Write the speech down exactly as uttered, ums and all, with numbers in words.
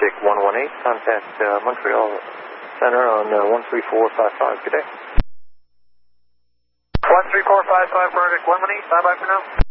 Arctic one one eight, contact uh, Montreal Center on uh, one three four five five. Good day. one three four five five for Arctic one one eight, bye bye for now.